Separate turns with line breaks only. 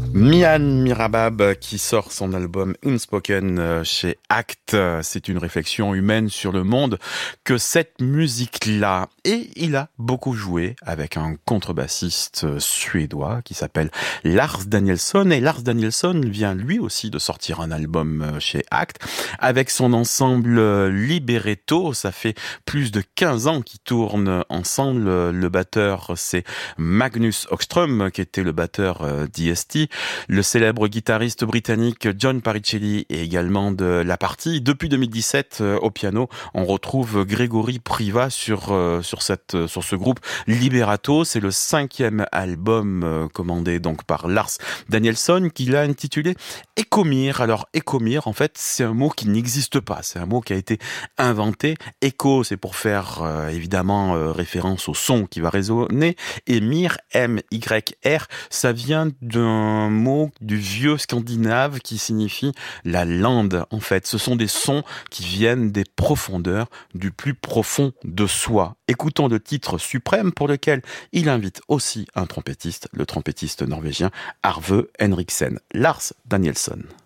Mian Mirabab qui sort son album Unspoken chez Act. C'est une réflexion humaine sur le monde que cette musique-là. Et il a beaucoup joué avec un contrebassiste suédois qui s'appelle Lars Danielsson. Et Lars Danielsson vient lui aussi de sortir un album chez Act avec son ensemble Libretto. Ça fait plus de 15 ans qu'ils tournent ensemble. Le batteur, c'est Magnus Åkström qui était le batteur d'E.S.T. Le célèbre guitariste britannique John Paricelli est également de la partie. Depuis 2017, au piano, on retrouve Grégory Priva sur ce groupe Liberato. C'est le 5e album commandé donc par Lars Danielsson qu'il a intitulé Ecomir. Alors Ecomir, en fait, c'est un mot qui n'existe pas. C'est un mot qui a été inventé. Echo, c'est pour faire évidemment référence au son qui va résonner. Et Mir, M-Y-R, ça vient d'un mot du vieux scandinave qui signifie la lande. En fait, ce sont des sons qui viennent des profondeurs, du plus profond de soi. Écoutons le titre suprême pour lequel il invite aussi un trompettiste, le trompettiste norvégien Arve Henriksen, Lars Danielsson.